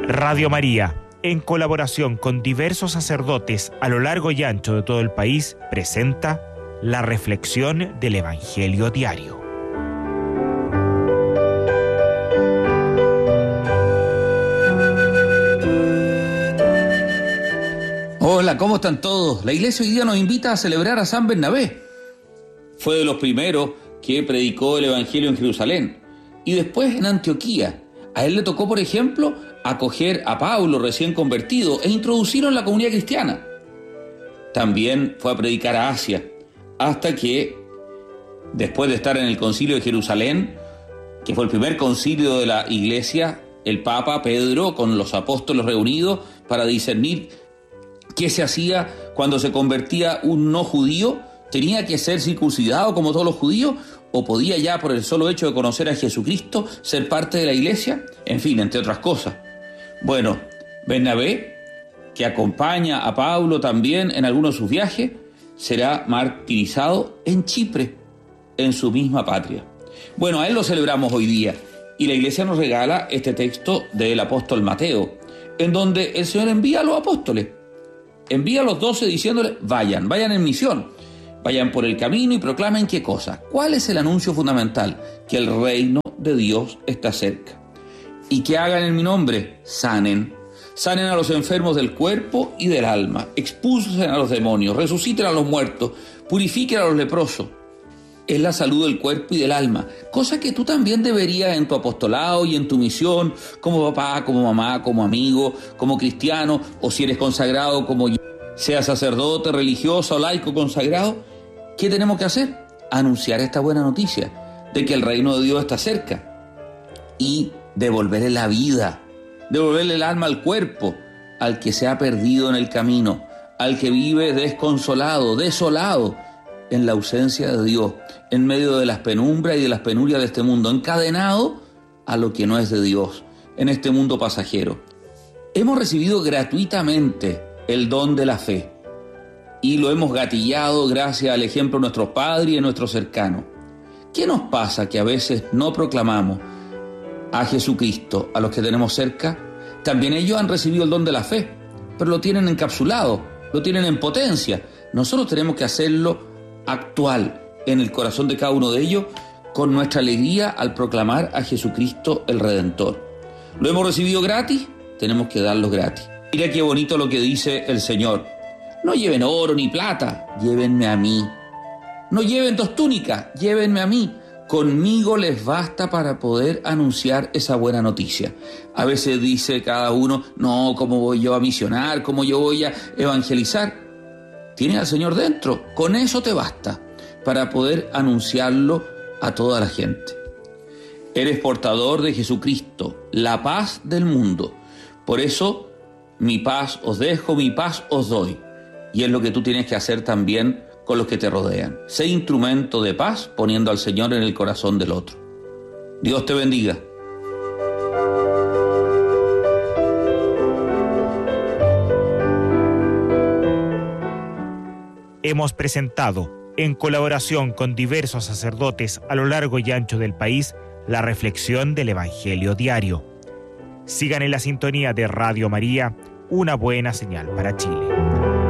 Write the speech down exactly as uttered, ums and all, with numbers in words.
Radio María, en colaboración con diversos sacerdotes a lo largo y ancho de todo el país, presenta la reflexión del Evangelio diario. Hola, ¿cómo están todos? La iglesia hoy día nos invita a celebrar a San Bernabé. Fue de los primeros que predicó el Evangelio en Jerusalén y después en Antioquía. A él le tocó, por ejemplo, acoger a Pablo recién convertido e introducirlo en la comunidad cristiana. También fue a predicar a Asia, hasta que, después de estar en el concilio de Jerusalén, que fue el primer concilio de la iglesia, el Papa Pedro, con los apóstoles reunidos para discernir qué se hacía cuando se convertía un no judío, ¿tenía que ser circuncidado como todos los judíos? ¿O podía ya, por el solo hecho de conocer a Jesucristo, ser parte de la iglesia? En fin, entre otras cosas. Bueno, Bernabé, que acompaña a Pablo también en algunos de sus viajes, será martirizado en Chipre, en su misma patria. Bueno, a él lo celebramos hoy día, y la iglesia nos regala este texto del apóstol Mateo, en donde el Señor envía a los apóstoles. Envía a los doce diciéndoles, vayan, vayan en misión. Vayan por el camino y proclamen ¿qué cosa? ¿Cuál es el anuncio fundamental? Que el reino de Dios está cerca. Y que hagan en mi nombre, sanen. Sanen a los enfermos del cuerpo y del alma. Expulsen a los demonios, resuciten a los muertos, purifiquen a los leprosos. Es la salud del cuerpo y del alma. Cosa que tú también deberías en tu apostolado y en tu misión, como papá, como mamá, como amigo, como cristiano, o si eres consagrado como yo, sea sacerdote, religioso, laico, consagrado. ¿Qué tenemos que hacer? Anunciar esta buena noticia de que el reino de Dios está cerca y devolverle la vida, devolverle el alma al cuerpo, al que se ha perdido en el camino, al que vive desconsolado, desolado en la ausencia de Dios, en medio de las penumbras y de las penurias de este mundo, encadenado a lo que no es de Dios, en este mundo pasajero. Hemos recibido gratuitamente el don de la fe y lo hemos gatillado gracias al ejemplo de nuestros padres y de nuestros cercanos. ¿Qué nos pasa que a veces no proclamamos a Jesucristo a los que tenemos cerca? También ellos han recibido el don de la fe, pero lo tienen encapsulado, lo tienen en potencia. Nosotros tenemos que hacerlo actual en el corazón de cada uno de ellos, con nuestra alegría al proclamar a Jesucristo el Redentor. ¿Lo hemos recibido gratis? Tenemos que darlo gratis. Mira qué bonito lo que dice el Señor. No lleven oro ni plata, llévenme a mí. No lleven dos túnicas, llévenme a mí. Conmigo les basta para poder anunciar esa buena noticia. A veces dice cada uno, no, ¿cómo voy yo a misionar? ¿Cómo yo voy a evangelizar? Tienes al Señor dentro, con eso te basta para poder anunciarlo a toda la gente. Eres portador de Jesucristo, la paz del mundo. Por eso, mi paz os dejo, mi paz os doy. Y es lo que tú tienes que hacer también con los que te rodean. Sé instrumento de paz poniendo al Señor en el corazón del otro. Dios te bendiga. Hemos presentado, en colaboración con diversos sacerdotes a lo largo y ancho del país, la reflexión del Evangelio diario. Sigan en la sintonía de Radio María, una buena señal para Chile.